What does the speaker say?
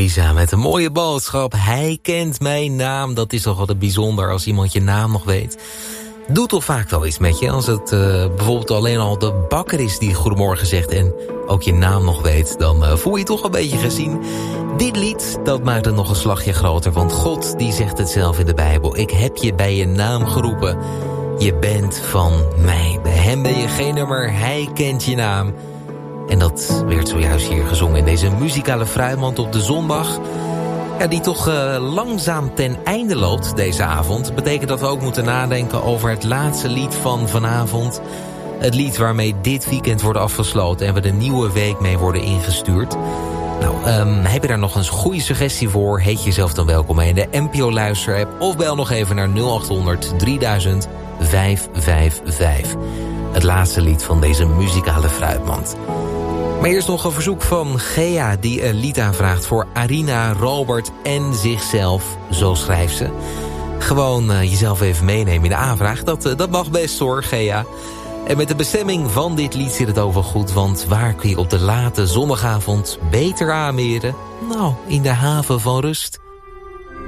Lisa met een mooie boodschap. Hij kent mijn naam. Dat is toch altijd bijzonder als iemand je naam nog weet. Doet toch vaak wel iets met je. Als het bijvoorbeeld alleen al de bakker is die goedemorgen zegt en ook je naam nog weet, dan voel je je toch een beetje gezien. Dit lied, dat maakt het nog een slagje groter. Want God, die zegt het zelf in de Bijbel. Ik heb je bij je naam geroepen. Je bent van mij. Bij hem ben je geen nummer. Hij kent je naam. En dat werd zojuist hier gezongen in deze muzikale fruitmand op de zondag. Ja, die toch langzaam ten einde loopt deze avond. Dat betekent dat we ook moeten nadenken over het laatste lied van vanavond. Het lied waarmee dit weekend wordt afgesloten en we de nieuwe week mee worden ingestuurd. Nou, heb je daar nog een goede suggestie voor? Heet jezelf dan welkom in de NPO Luister-app. Of bel nog even naar 0800 3000 555. Het laatste lied van deze muzikale fruitmand. Maar eerst nog een verzoek van Gea die een lied aanvraagt voor Arina, Robert en zichzelf. Zo schrijft ze. Gewoon jezelf even meenemen in de aanvraag. Dat mag best hoor, Gea. En met de bestemming van dit lied zit het over goed. Want waar kun je op de late zondagavond beter aanmeren? Nou, in de haven van rust.